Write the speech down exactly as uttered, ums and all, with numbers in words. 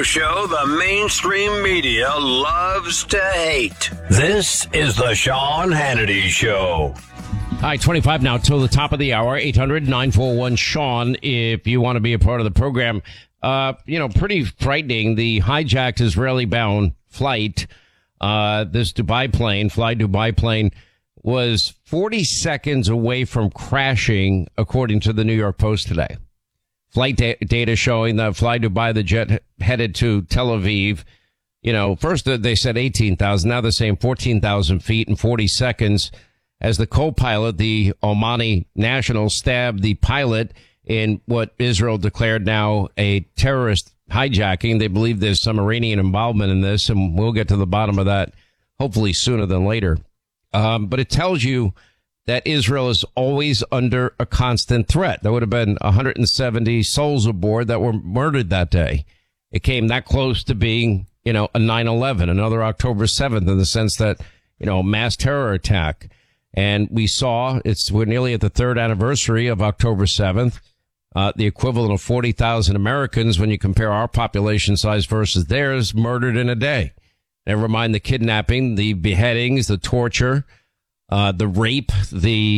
radio show the mainstream media loves to hate. This is the Sean Hannity Show. Hi, twenty-five now till the top of the hour, eight hundred nine four one Sean, if you want to be a part of the program. Uh, you know, pretty frightening. The hijacked Israeli-bound flight, uh, this Dubai plane, Fly Dubai plane, was forty seconds away from crashing, according to the New York Post today. Flight da- data showing that Fly Dubai, the jet headed to Tel Aviv. You know, first they said eighteen thousand. Now they're saying fourteen thousand feet in forty seconds as the co-pilot, the Omani national, stabbed the pilot in what Israel declared now a terrorist hijacking. They believe there's some Iranian involvement in this, and we'll get to the bottom of that hopefully sooner than later. Um, but it tells you that Israel is always under a constant threat. There would have been one hundred seventy souls aboard that were murdered that day. It came that close to being, you know, a nine eleven, another October seventh, in the sense that, you know, mass terror attack. And we saw it's we're nearly at the third anniversary of October seventh, uh, the equivalent of forty thousand Americans when you compare our population size versus theirs murdered in a day. Never mind the kidnapping, the beheadings, the torture, uh, the rape, the